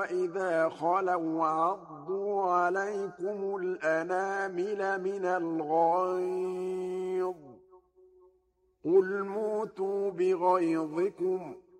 وَإِذَا خَلَوْا عَضُّوا عَلَيْكُمُ الْأَنَامِلَ مِنَ الْغَيْظِ ۚ قُلْ مُوتُوا بِغَيْظِكُمْ